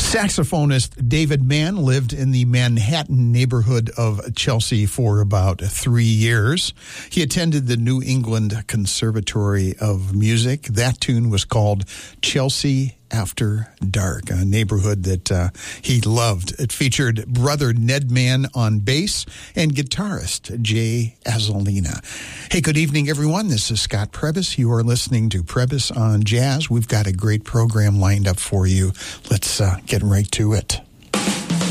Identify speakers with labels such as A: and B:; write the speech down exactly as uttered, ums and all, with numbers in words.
A: Saxophonist David Mann lived in the Manhattan neighborhood of Chelsea for about three years. He attended the New England Conservatory of Music. That tune was called Chelsea After Dark, a neighborhood that uh, he loved. It featured brother Ned Mann on bass and guitarist Jay Azzolina. Hey, good evening, everyone. This is Scott Prebys. You are listening to Prebys on Jazz. We've got a great program lined up for you. Let's uh, get right to it.